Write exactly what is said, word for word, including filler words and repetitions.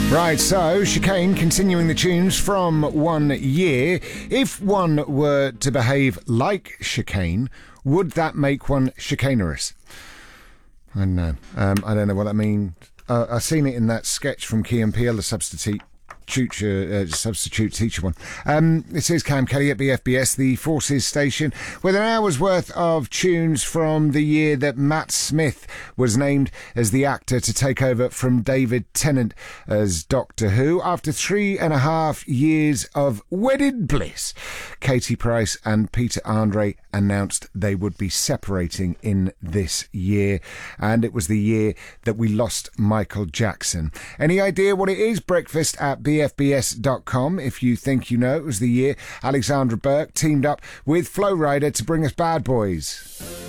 Right, so Chicane continuing the tunes from One Year. If one were to behave like Chicane, would that make one chicanerous? I don't know. Um, I don't know what that means. Uh, I've seen it in that sketch from Key and Peele, the substitute tutor, uh, substitute teacher one. Um, this is Cam Kelly at B F B S, the Forces station, with an hour's worth of tunes from the year that Matt Smith was named as the actor to take over from David Tennant as Doctor Who. After three and a half years of wedded bliss, Katie Price and Peter Andre announced they would be separating in this year, and it was the year that we lost Michael Jackson. Any idea what it is? Breakfast at b f b s dot com. If you think you know, it was the year Alexandra Burke teamed up with Flow Rider to bring us Bad Boys.